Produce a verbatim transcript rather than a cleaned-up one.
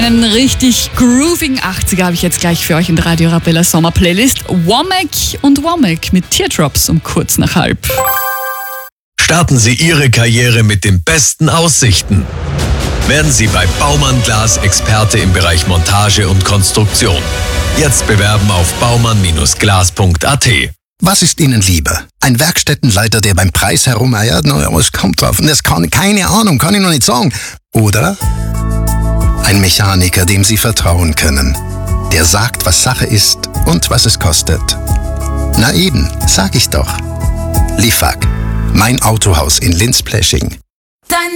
Einen richtig groovigen achtziger habe ich jetzt gleich für euch in der Radio Arabella Sommer-Playlist. Womack und Womack mit Teardrops um kurz nach halb. Starten Sie Ihre Karriere mit den besten Aussichten. Werden Sie bei Baumann Glas Experte im Bereich Montage und Konstruktion. Jetzt bewerben auf baumann Glas punkt a t. Was ist Ihnen lieber? Ein Werkstättenleiter, der beim Preis herumeiert? Na, es kommt drauf. Das kann, keine Ahnung, kann ich noch nicht sagen. Oder ein Mechaniker, dem Sie vertrauen können. Der sagt, was Sache ist und was es kostet. Na eben, sag ich doch. Liefag, mein Autohaus in Linz-Plesching.